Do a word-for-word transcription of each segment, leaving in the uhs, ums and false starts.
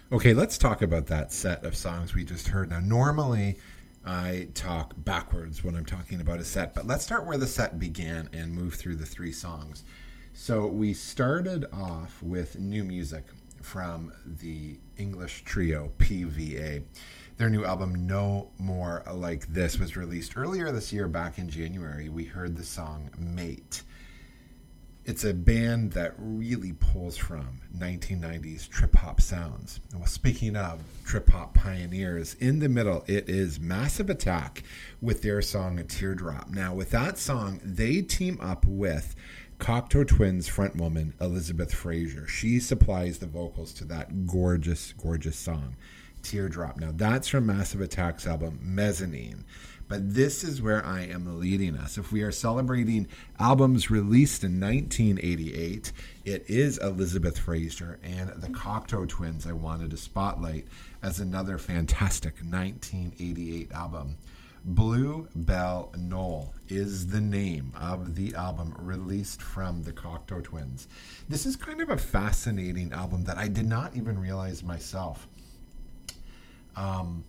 Okay, let's talk about that set of songs we just heard. Now, normally I talk backwards when I'm talking about a set, but let's start where the set began and move through the three songs. So we started off with new music from the English trio P V A. Their new album, No More Like This, was released earlier this year, back in January. We heard the song Mate. It's a band that really pulls from nineteen nineties trip-hop sounds. Well, speaking of trip-hop pioneers, in the middle, it is Massive Attack with their song Teardrop. Now, with that song, they team up with Cocteau Twins frontwoman Elizabeth Fraser. She supplies the vocals to that gorgeous, gorgeous song, Teardrop. Now, that's from Massive Attack's album Mezzanine. But this is where I am leading us. If we are celebrating albums released in nineteen eighty-eight, it is Elizabeth Fraser and the Cocteau Twins I wanted to spotlight as another fantastic nineteen eighty-eight album. Blue Bell Knoll is the name of the album released from the Cocteau Twins. This is kind of a fascinating album that I did not even realize myself. Um...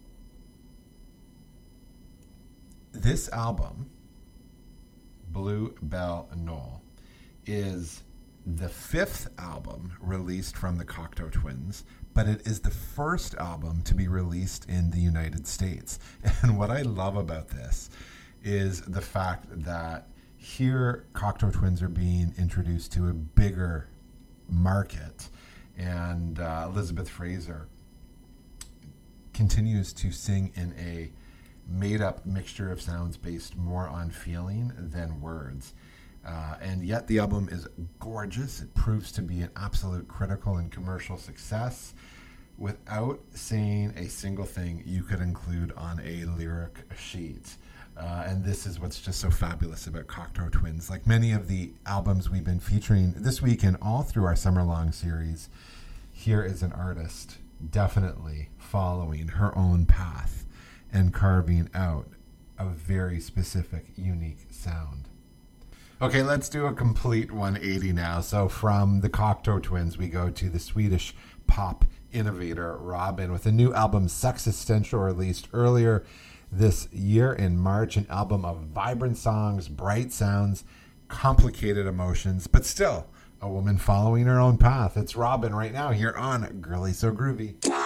This album, Blue Bell Knoll, is the fifth album released from the Cocteau Twins, but it is the first album to be released in the United States. And what I love about this is the fact that here Cocteau Twins are being introduced to a bigger market, and uh, Elizabeth Fraser continues to sing in a made-up mixture of sounds based more on feeling than words. Uh, and yet the album is gorgeous. It proves to be an absolute critical and commercial success without saying a single thing you could include on a lyric sheet. Uh, and this is what's just so fabulous about Cocteau Twins. Like many of the albums we've been featuring this week and all through our summer-long series, here is an artist definitely following her own path and carving out a very specific, unique sound. Okay, let's do a complete one eighty now. So from the Cocteau Twins, we go to the Swedish pop innovator Robyn with a new album, Sexistential, released earlier this year in March. An album of vibrant songs, bright sounds, complicated emotions, but still a woman following her own path. It's Robyn right now here on Girly So Groovy.